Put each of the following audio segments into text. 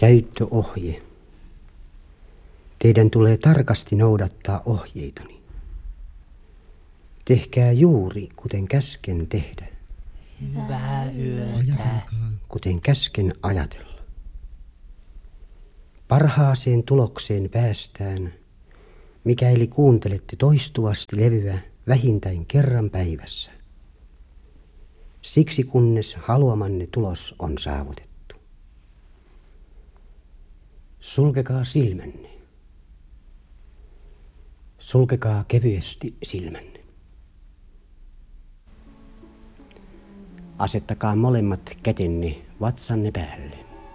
Käyttöohje. Teidän tulee tarkasti noudattaa ohjeitani. Tehkää juuri, kuten käsken tehdä. Hyvää yötä. Kuten käsken ajatella. Parhaaseen tulokseen päästään, mikäli kuuntelette toistuvasti levyä vähintään kerran päivässä. Siksi kunnes haluamanne tulos on saavutettu. Sulkekaa silmänne. Sulkekaa kevyesti silmänne. Asettakaa molemmat kätenne vatsanne päälle.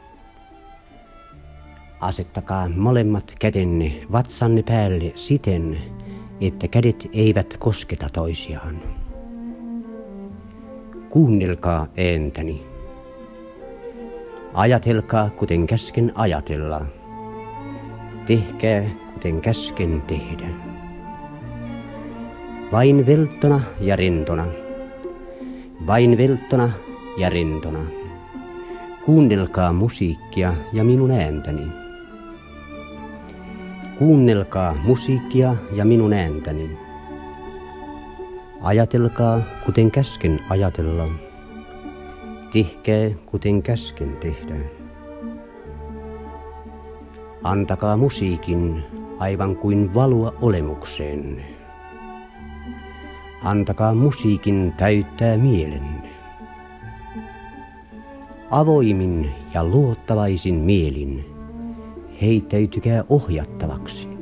Asettakaa molemmat kätenne vatsanne päälle siten, että kädet eivät kosketa toisiaan. Kuunnelkaa ääntäni. Ajatelkaa, kuten käsken ajatella. Tehkää, kuten käsken tehdä. Vain velttona ja rentona. Vain velttona ja rentona. Kuunnelkaa musiikkia ja minun ääntäni. Kuunnelkaa musiikkia ja minun ääntäni. Ajatelkaa, kuten käsken ajatella. Tehkää, kuten käsken tehdä. Antakaa musiikin aivan kuin valua olemukseen. Antakaa musiikin täyttää mielenne. Avoimin ja luottavaisin mielin heittäytykää ohjattavaksi.